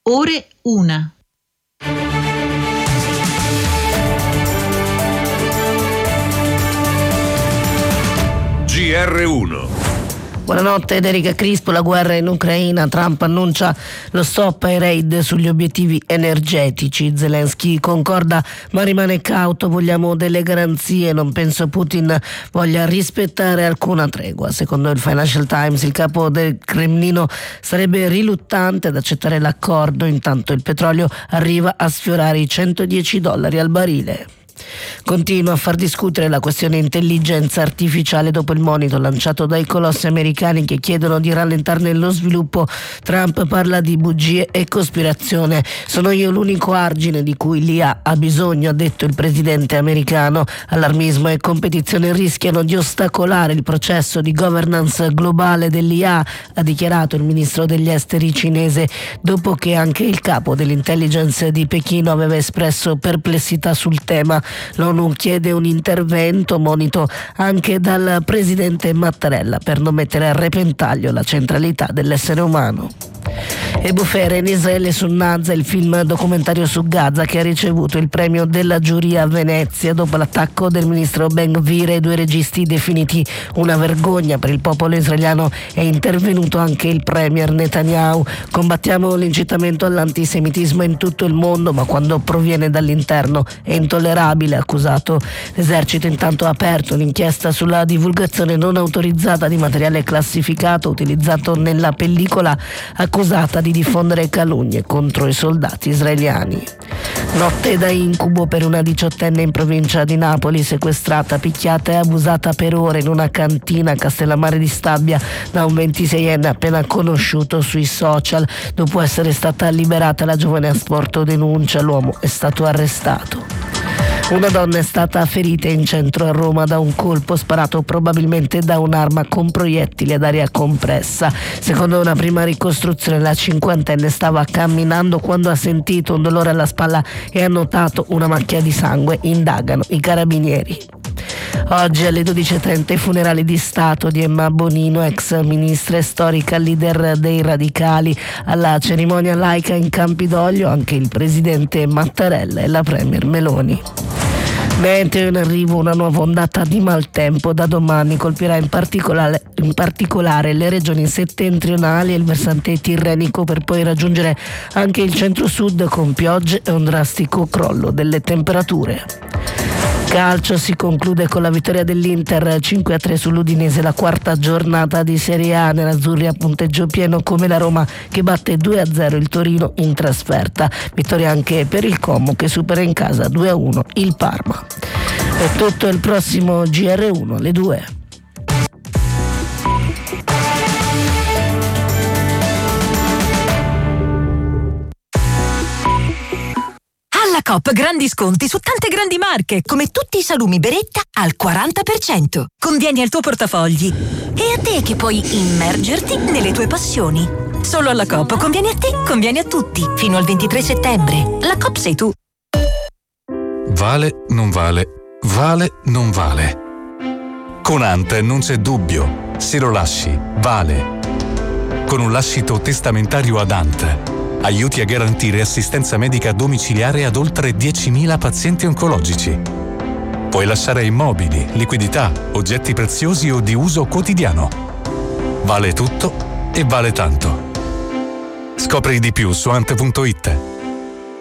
ore 1. GR1. Buonanotte, da Erika Crispo. La guerra in Ucraina, Trump annuncia lo stop ai raid sugli obiettivi energetici. Zelensky concorda ma rimane cauto, vogliamo delle garanzie, non penso Putin voglia rispettare alcuna tregua. Secondo il Financial Times il capo del Cremlino sarebbe riluttante ad accettare l'accordo, intanto il petrolio arriva a sfiorare i $110 al barile. Continua a far discutere la questione intelligenza artificiale dopo il monito lanciato dai colossi americani che chiedono di rallentarne lo sviluppo. Trump parla di bugie e cospirazione. Sono io l'unico argine di cui l'IA ha bisogno, ha detto il presidente americano. Allarmismo e competizione rischiano di ostacolare il processo di governance globale dell'IA, ha dichiarato il ministro degli esteri cinese, dopo che anche il capo dell'intelligence di Pechino aveva espresso perplessità sul tema. L'ONU chiede un intervento, monito anche dal presidente Mattarella, per non mettere a repentaglio la centralità dell'essere umano. E bufere in Israele su Nazza, il film documentario su Gaza che ha ricevuto il premio della giuria a Venezia dopo l'attacco del ministro Ben Gvir e 2 registi definiti una vergogna per il popolo israeliano. È intervenuto anche il premier Netanyahu. Combattiamo l'incitamento all'antisemitismo in tutto il mondo, ma quando proviene dall'interno è intollerabile, ha accusato. L'esercito intanto ha aperto un'inchiesta sulla divulgazione non autorizzata di materiale classificato utilizzato nella pellicola, accusata di diffondere calunnie contro i soldati israeliani. Notte da incubo per una 18enne in provincia di Napoli, sequestrata, picchiata e abusata per ore in una cantina a Castellammare di Stabia da un 26enne appena conosciuto sui social. Dopo essere stata liberata, la giovane ha sporto denuncia, l'uomo è stato arrestato. Una donna è stata ferita in centro a Roma da un colpo sparato probabilmente da un'arma con proiettili ad aria compressa. Secondo una prima ricostruzione, la 50enne stava camminando quando ha sentito un dolore alla spalla e ha notato una macchia di sangue. Indagano i carabinieri. Oggi alle 12.30 i funerali di Stato di Emma Bonino, ex ministra e storica leader dei radicali. Alla cerimonia laica in Campidoglio anche il presidente Mattarella e la premier Meloni. Meteo in arrivo, una nuova ondata di maltempo da domani colpirà in particolare le regioni settentrionali e il versante tirrenico, per poi raggiungere anche il centro-sud con piogge e un drastico crollo delle temperature. Calcio, si conclude con la vittoria dell'Inter 5-3 sull'Udinese, la 4ª giornata di Serie A. Nerazzurri a punteggio pieno come la Roma che batte 2-0 il Torino in trasferta. Vittoria anche per il Como che supera in casa 2-1 il Parma. È tutto, il prossimo GR1 alle 2. Alla Coop grandi sconti su tante grandi marche, come tutti i salumi Beretta al 40%. Convieni al tuo portafogli e a te che puoi immergerti nelle tue passioni. Solo alla Coop convieni a te, convieni a tutti. Fino al 23 settembre. La Coop sei tu. Vale, non vale. Vale, non vale. Con Ant non c'è dubbio. Se lo lasci, vale. Con un lascito testamentario ad Ant aiuti a garantire assistenza medica domiciliare ad oltre 10.000 pazienti oncologici. Puoi lasciare immobili, liquidità, oggetti preziosi o di uso quotidiano. Vale tutto e vale tanto. Scopri di più su ant.it.